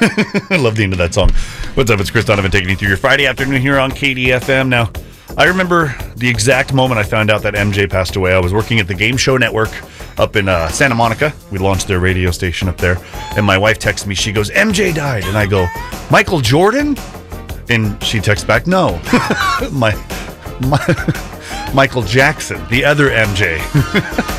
I love the end of that song. What's up? It's Chris Donovan taking you through your Friday afternoon here on KDFM. Now, I remember the exact moment I found out that MJ passed away. I was working at the Game Show Network up in Santa Monica. We launched their radio station up there. And my wife texts me. She goes, MJ died. And I go, Michael Jordan? And she texts back, no. Michael Jackson, the other MJ.